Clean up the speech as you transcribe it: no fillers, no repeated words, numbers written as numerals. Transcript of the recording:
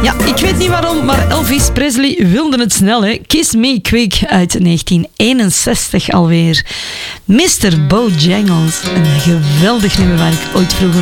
Ja, ik weet niet waarom, maar Elvis Presley wilde het snel, hè. Kiss Me Quick uit 1961 alweer. Mr. Bojangles, een geweldig nummer waar ik ooit vroeger